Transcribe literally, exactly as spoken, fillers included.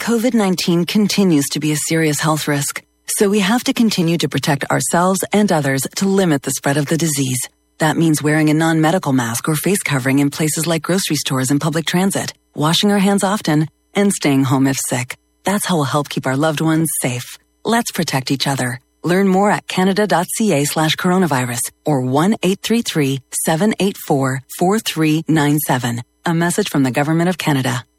COVID nineteen continues to be a serious health risk, so we have to continue to protect ourselves and others to limit the spread of the disease. That means wearing a non-medical mask or face covering in places like grocery stores and public transit, washing our hands often, and staying home if sick. That's how we'll help keep our loved ones safe. Let's protect each other. Learn more at canada.ca slash coronavirus or one eight three three, seven eight four, four three nine seven. A message from the Government of Canada.